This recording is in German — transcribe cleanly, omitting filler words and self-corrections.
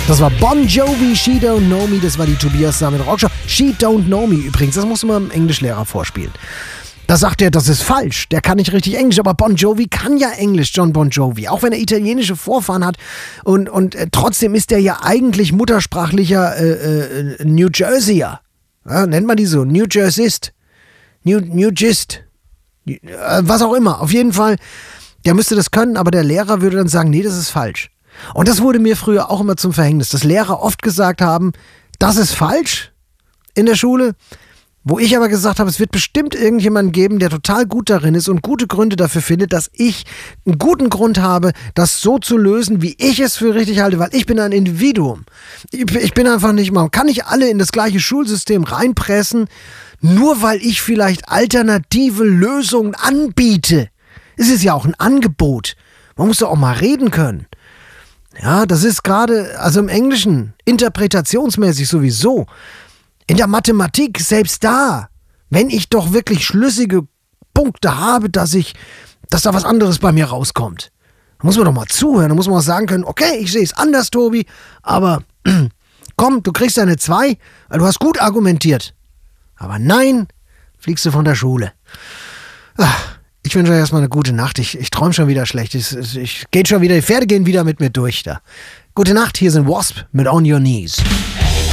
Das war Bon Jovi, She Don't Know Me. Das war die Tobias Sammet Rockshow. She Don't Know Me übrigens. Das muss man dem Englischlehrer vorspielen. Da sagt er, das ist falsch. Der kann nicht richtig Englisch. Aber Bon Jovi kann ja Englisch, John Bon Jovi. Auch wenn er italienische Vorfahren hat. Und trotzdem ist er ja eigentlich muttersprachlicher New Jerseyer. Ja, nennt man die so? New Jerseyst. New Gist. Was auch immer. Auf jeden Fall, der müsste das können. Aber der Lehrer würde dann sagen, nee, das ist falsch. Und das wurde mir früher auch immer zum Verhängnis, dass Lehrer oft gesagt haben, das ist falsch in der Schule, wo ich aber gesagt habe, es wird bestimmt irgendjemanden geben, der total gut darin ist und gute Gründe dafür findet, dass ich einen guten Grund habe, das so zu lösen, wie ich es für richtig halte, weil ich bin ein Individuum. Ich bin einfach nicht, man kann nicht alle in das gleiche Schulsystem reinpressen, nur weil ich vielleicht alternative Lösungen anbiete. Es ist ja auch ein Angebot. Man muss doch auch mal reden können. Ja, das ist gerade, also im Englischen, interpretationsmäßig sowieso. In der Mathematik, selbst da, wenn ich doch wirklich schlüssige Punkte habe, dass da was anderes bei mir rauskommt. Da muss man doch mal zuhören, da muss man auch sagen können, okay, ich sehe es anders, Tobi, aber komm, du kriegst eine 2, weil du hast gut argumentiert. Aber nein, fliegst du von der Schule. Ich wünsche euch erstmal eine gute Nacht. Ich träume schon wieder schlecht. Die Pferde gehen wieder mit mir durch da. Gute Nacht, hier sind Wasp mit On Your Knees.